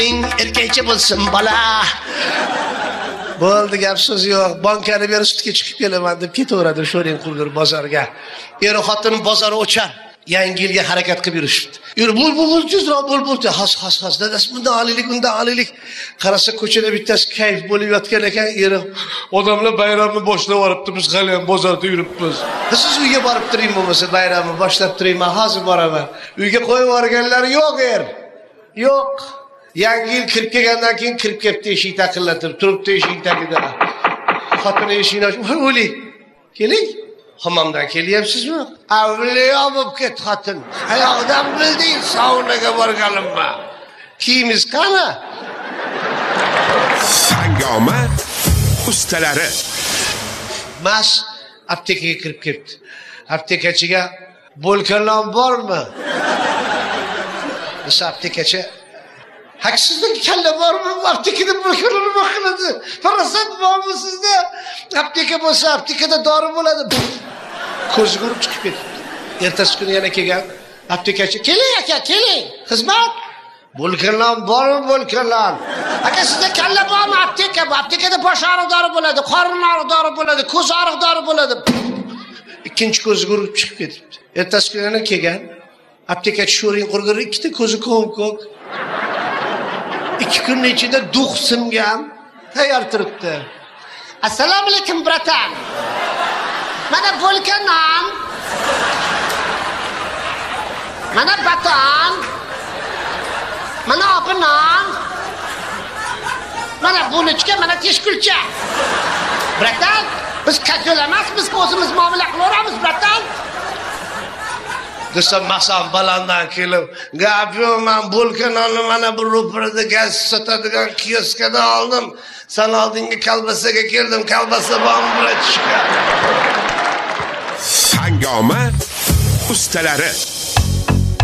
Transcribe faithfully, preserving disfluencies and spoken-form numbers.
erkakcha bo'lsin bola. Bo'ldi, gap so'z yo'q. Bankani berib sutga chiqib kelaman deb ketaveradi sho'ring qurgur bozorga. Er xotin bozor o'char. Yangi yilga harakat qilib yurishibdi. Yur bul bul bul tezroq bul bul has has has dadasi bundan alaylik undan alaylik. Qarasa ko'chada bittasi kayf bo'lib yotgan ekan, eri odamlar bayramni boshlab yoribdi, biz hali ham bozorda yuribmiz. Siz uyga borib turing bo'lmasa bayramni boshlab turing, men hozir boraman. Uyga qo'yib yuborganlar yo'q er. Yo'q. Yangi yil kirib kelgandan keyin kirib kelibdi, eshik taqillatib turibdi eshik tagida. Xotini eshikni ochib, "O'li, keling." Hammomdan kelyapsizmi? Avliyo bo'lib ket xotin. Qayoqdan bilding? Saunaga borganimmi? Kiyimingiz qani? Hangoma ustalari. Mas aptekaga kirib ketdi. Aptekachiga "Bo'lkanlar bormi?" Biz aptekachi haksizlik kalla bormi? Aptekada bo'lkanlar nima qiladi? Farosat bormi sizda? Apteka bo'lsa, aptekada dori bo'ladi. Ko'z ko'rib chiqib ketdi. Ertasi kuni yana kelgan aptekachi, "Keling aka, keling. Xizmat? Bo'lkanlar bormi, bo'lkanlar? Aka sizda kalla bormi? Apteka bor. Aptekada bosh og'riqdori bo'ladi, qorin og'riqdori bo'ladi, ko'z og'riqdori bo'ladi." Ikkinchi ko'z ko'rib chiqib ketibdi. Ertasi kuni yana kelgan aptekachi sho'ring qurg'ur, ikkita ko'zi ko'm-ko'k. Ikki kunning ichida duh simgan tayyor turibdi. "Assalomu alaykum, bratan. Mana bo'lkan non. Mana baton. Mana opa non. Mana bulichka, mana teshkulcha. Bratan, biz kajo'l emas, biz o'zimiz muomala qilaveramiz, bratan." Desam masam balandan kelib, "Gap yo'q, men bo'lkanonni mana bu ro'parada gaz sotadigan kioskada oldim. Sen oldingi kalbasaga keldim, kalbasa bormi, bratishka?" Hangoma ustalari.